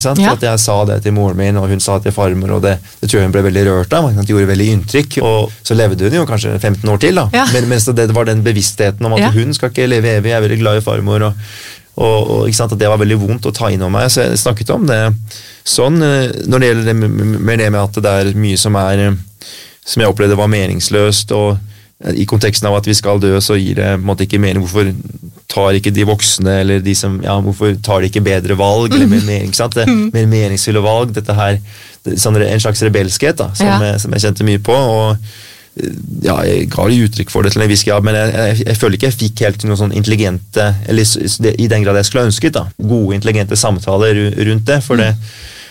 Sant? Ja. At jeg sa det til moren min, og hun sa det til farmor, og det tror jeg hun ble veldig rørt av. Det gjorde veldig inntrykk, og så levde hun jo kanskje 15 år til, da. Ja. Mens det var den bevisstheten om at hun skal ikke leve evig, jeg er veldig glad i farmor, og ikke sant, at det var veldig vondt å ta inn om meg, så jeg snakket om det sånn, når det gjelder det med at det er mye som jeg opplevde var meningsløst, og i konteksten av at vi skal dø, så gir det på en måte ikke mening. Hvorfor tar ikke de voksne, eller de som, hvorfor tar de ikke bedre valg, eller mer mening, sant? Mer meningsfulle valg, dette her, sånn en slags rebelskhet, da, som jeg kjente mye på, og jeg ga jo uttrykk for det til en viss grad, men jeg føler ikke jeg fikk helt noe sånn intelligente, eller i den grad jeg skulle ønsket, da, gode, intelligente samtaler rundt det, for det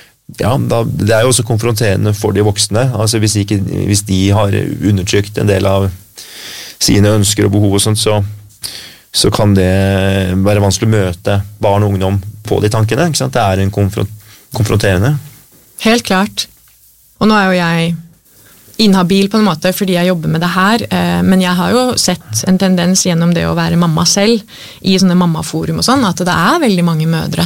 det er jo også konfronterende for de voksne, altså hvis de har undertrykt en del av sine ønsker og behov og sånt, så kan det være vanskelig å møte barn og ungdom på de tankene, ikke sant? Det er en konfronterende. Helt klart. Og nå er jo jeg inhabil på en måte fordi jeg jobber med det her, men jeg har jo sett en tendens gjennom det å være mamma selv i sånne mammaforum og sånn, at det er veldig mange mødre.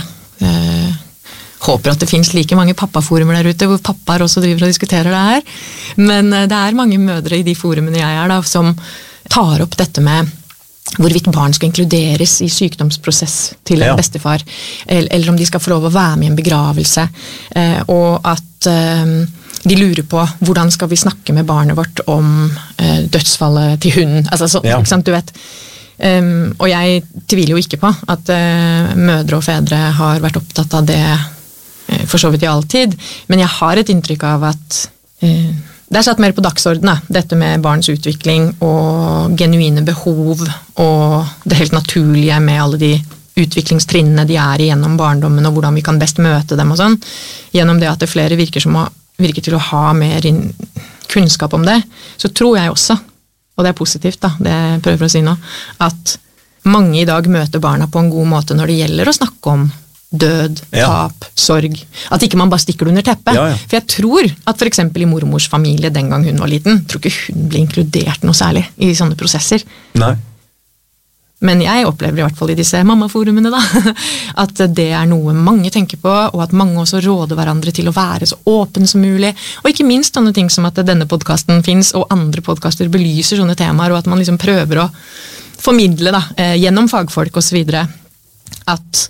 Håper at det finnes like mange pappaforumer der ute, hvor pappaer også driver og diskuterer det her. Men det er mange mødre i de forumene jeg er da, som tar opp dette med hvorvidt barn skal inkluderes i sykdomsprosess til en bestefar, eller om de skal få lov å være med i en begravelse, og at de lurer på hvordan skal vi snakke med barnet vårt om dødsfallet til hunden. Altså, ikke sant, du vet. Og jeg tviler jo ikke på at mødre og fedre har vært opptatt av det for så vidt i all tid, men jeg har et inntrykk av at det er satt mer på dagsordenen, dette med barns utvikling og genuine behov og det helt naturlige med alle de utviklingstrinnene de er i gjennom barndommen og hvordan vi kan best møte dem og sånn, gjennom det at det flere virker til å ha mer kunnskap om det, så tror jeg også, og det er positivt da, det jeg prøver å si nå, at mange i dag møter barna på en god måte når det gjelder å snakke om død, tap, sorg. At ikke man bare stikker det under teppet. For jeg tror at for eksempel i mormors familie den gang hun var liten, tror ikke hun ble inkludert noe særlig i sånne prosesser. Nei. Men jeg opplever i hvert fall i disse mammaforumene da, at det er noe mange tenker på, og at mange også råder hverandre til å være så åpen som mulig. Og ikke minst sånne ting som at denne podcasten finnes, og andre podcaster belyser sånne temaer, og at man liksom prøver å formidle da, gjennom fagfolk og så videre, at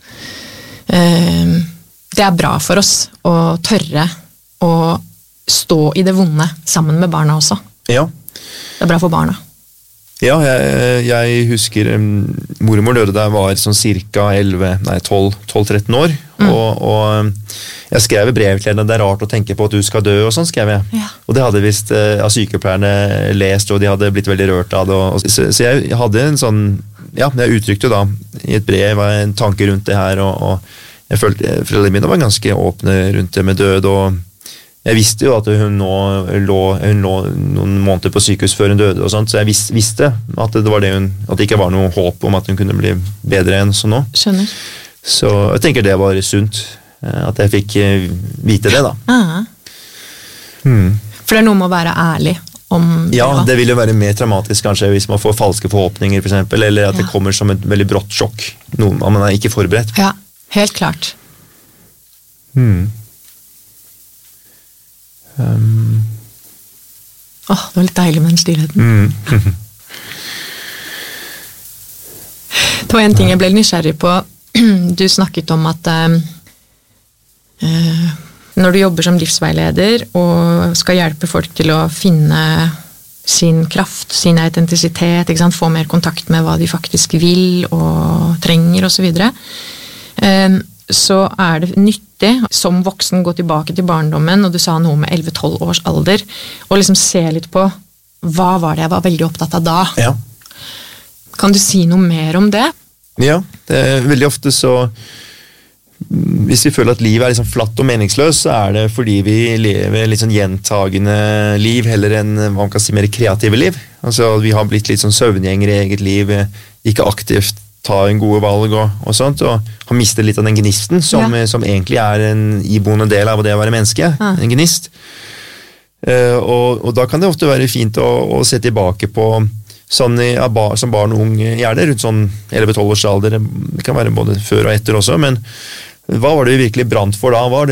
det er bra for oss å tørre å stå i det vonde sammen med barna også. Ja. Det er bra for barna. Ja, jeg husker mormor døde da jeg var sånn cirka 12-13 år, og jeg skrev i brev til henne, det er rart å tenke på at du skal dø, og sånn skrev jeg. Ja. Og det hadde vist av sykepleierne lest, og de hadde blitt veldig rørt av det. Så jeg hadde en sånn, jeg uttrykte da i et brev en tanke rundt det her, og jeg følte foreldrene mine var ganske åpne rundt det med død, og jeg visste jo at hun lå noen måneder på sykehus før hun døde, og sånt, så jeg visste at det var det at det ikke var noe håp om at hun kunne bli bedre enn sånn nå. Skjønner. Så jeg tenker det var sunt, at jeg fikk vite det da. For det er noe med å være ærlig om det. Ja, det vil jo være mer traumatisk kanskje hvis man får falske forhåpninger for eksempel, eller at det kommer som et veldig brått sjokk, noe man er ikke forberedt. Ja, helt klart. Det var litt deilig med den stillheten. Det var en ting jeg ble nysgjerrig på. Du snakket om at når du jobber som livsveileder og skal hjelpe folk til å finne sin kraft, sin autentisitet, ikke sant? Få mer kontakt med hva de faktisk vil og trenger og så videre, så er det nyttig som voksen gå tilbake til barndommen, og du sa noe med 11-12 års alder, og liksom se litt på hva var det jeg var veldig opptatt av da. Ja. Kan du si noe mer om det? Ja, det er veldig ofte så hvis vi føler at livet er liksom flatt og meningsløst, så er det fordi vi lever litt sånn gjentagende liv, heller enn hva man kan si mer kreative liv. Altså vi har blitt litt sånn søvngjengere i eget liv, ikke aktivt ta en gode valg og sånt, og har mistet litt av den gnisten som egentlig er en iboende del av det å være menneske, en gnist. Og da kan det ofte være fint å se tilbake på sånn som barn og ung gjerne, rundt sånn 11-12 års alder, det kan være både før og etter også, men Hva var det vi virkelig brant for da? Hva var det